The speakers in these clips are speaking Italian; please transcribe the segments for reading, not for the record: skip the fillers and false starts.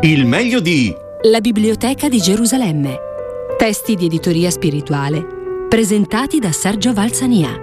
Il meglio di La Biblioteca di Gerusalemme. Testi di editoria spirituale presentati da Sergio Valsania.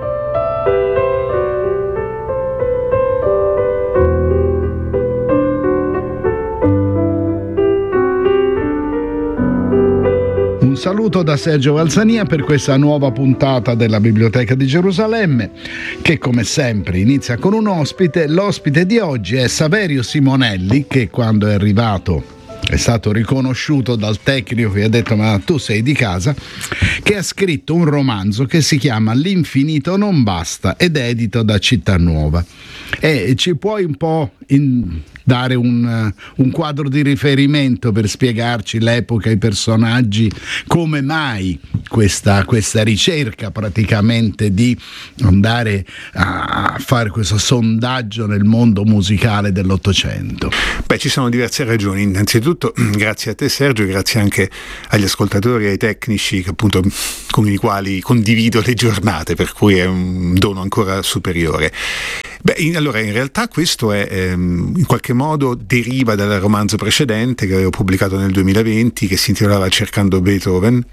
Un saluto da Sergio Valsania per questa nuova puntata della Biblioteca di Gerusalemme, che come sempre inizia con un ospite. L'ospite di oggi è Saverio Simonelli, che quando è arrivato è stato riconosciuto dal tecnico che ha detto: ma tu sei di casa, che ha scritto un romanzo che si chiama L'infinito non basta ed è edito da Città Nuova. E ci puoi un po' dare un quadro di riferimento per spiegarci l'epoca, i personaggi, come mai questa ricerca praticamente di andare a fare questo sondaggio nel mondo musicale dell'Ottocento? Beh, ci sono diverse ragioni. Innanzitutto grazie a te Sergio, grazie anche agli ascoltatori e ai tecnici che appunto con i quali condivido le giornate, per cui è un dono ancora superiore. Allora in realtà questo è in qualche modo deriva dal romanzo precedente che avevo pubblicato nel 2020, che si intitolava Cercando Beethoven,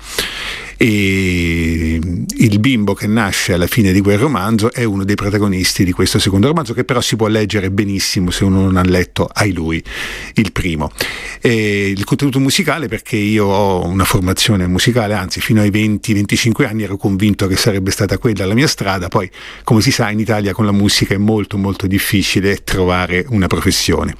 e il bimbo che nasce alla fine di quel romanzo è uno dei protagonisti di questo secondo romanzo, che però si può leggere benissimo se uno non ha letto lui il primo. Il contenuto musicale, perché io ho una formazione musicale, anzi fino ai 20-25 anni ero convinto che sarebbe stata quella la mia strada. Poi, come si sa, in Italia con la musica è molto molto difficile trovare una professione,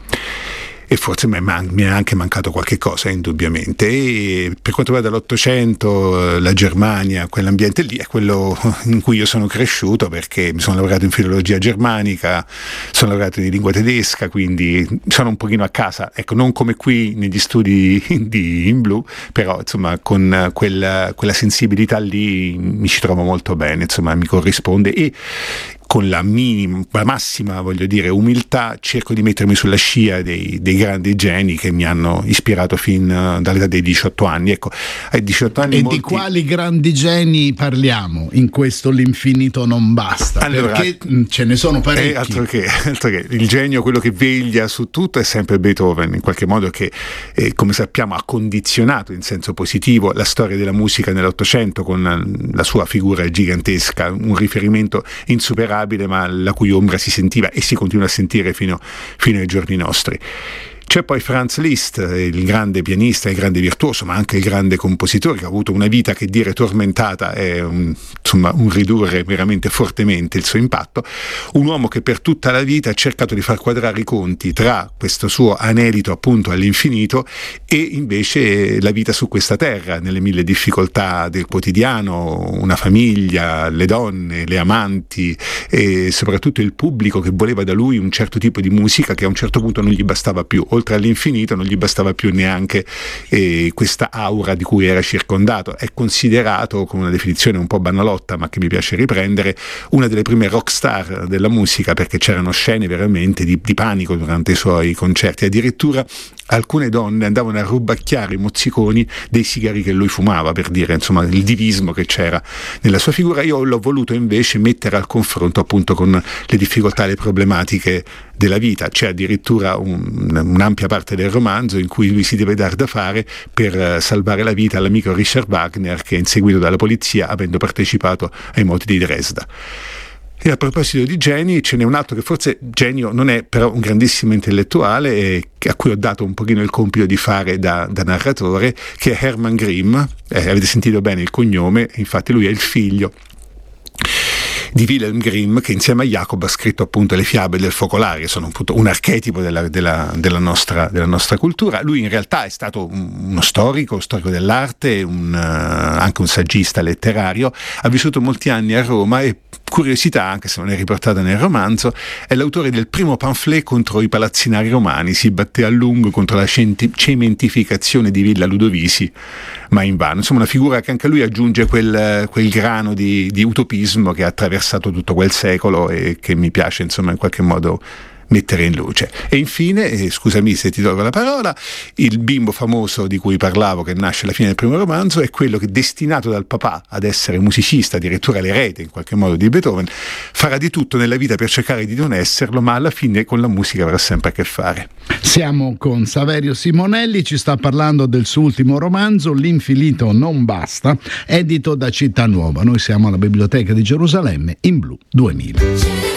e forse mi è anche mancato qualche cosa, indubbiamente. E per quanto riguarda l'Ottocento, la Germania, quell'ambiente lì è quello in cui io sono cresciuto, perché mi sono laureato in filologia germanica, sono laureato in lingua tedesca, quindi sono un pochino a casa, ecco, non come qui negli studi in blu, però insomma con quella sensibilità lì mi ci trovo molto bene, insomma mi corrisponde, e con la massima, voglio dire, umiltà cerco di mettermi sulla scia dei grandi geni che mi hanno ispirato fin dall'età dei 18 anni. Ecco, ai 18 anni. E di quali grandi geni parliamo in questo L'infinito non basta? Allora, perché ce ne sono parecchi. Altro che il genio, quello che veglia su tutto, è sempre Beethoven, in qualche modo, che come sappiamo ha condizionato in senso positivo la storia della musica nell'Ottocento con la sua figura gigantesca, un riferimento insuperabile, ma la cui ombra si sentiva e si continua a sentire fino ai giorni nostri. C'è poi Franz Liszt, il grande pianista, il grande virtuoso, ma anche il grande compositore, che ha avuto una vita, che dire tormentata è un ridurre veramente fortemente il suo impatto. Un uomo che per tutta la vita ha cercato di far quadrare i conti tra questo suo anelito appunto all'infinito e invece la vita su questa terra, nelle mille difficoltà del quotidiano, una famiglia, le donne, le amanti e soprattutto il pubblico che voleva da lui un certo tipo di musica che a un certo punto non gli bastava più. Oltre all'infinito non gli bastava più neanche questa aura di cui era circondato. È considerato, con una definizione un po' banalotta ma che mi piace riprendere, una delle prime rock star della musica, perché c'erano scene veramente di panico durante i suoi concerti. Addirittura alcune donne andavano a rubacchiare i mozziconi dei sigari che lui fumava, per dire insomma il divismo che c'era nella sua figura. Io l'ho voluto invece mettere al confronto appunto con le difficoltà e le problematiche della vita. C'è addirittura un'ampia parte del romanzo in cui lui si deve dar da fare per salvare la vita all'amico Richard Wagner, che è inseguito dalla polizia avendo partecipato ai moti di Dresda. E a proposito di geni, ce n'è un altro che forse genio non è, però un grandissimo intellettuale, e a cui ho dato un pochino il compito di fare da narratore, che è Hermann Grimm. Avete sentito bene il cognome, infatti lui è il figlio di Wilhelm Grimm, che insieme a Jacob ha scritto appunto le fiabe del focolare, che sono appunto un archetipo della nostra cultura. Lui in realtà è stato uno storico dell'arte, anche un saggista letterario, ha vissuto molti anni a Roma e, curiosità, anche se non è riportata nel romanzo, è l'autore del primo pamphlet contro i palazzinari romani. Si batté a lungo contro la cementificazione di Villa Ludovisi, ma invano. Insomma, una figura che anche lui aggiunge quel grano di utopismo che ha attraversato tutto quel secolo e che mi piace insomma in qualche modo mettere in luce. E infine, scusami se ti tolgo la parola, il bimbo famoso di cui parlavo, che nasce alla fine del primo romanzo, è quello che, destinato dal papà ad essere musicista, addirittura l'erede in qualche modo di Beethoven, farà di tutto nella vita per cercare di non esserlo, ma alla fine con la musica avrà sempre a che fare. Siamo con Saverio Simonelli, ci sta parlando del suo ultimo romanzo, L'infinito non basta, edito da Città Nuova. Noi siamo alla Biblioteca di Gerusalemme in Blu 2000.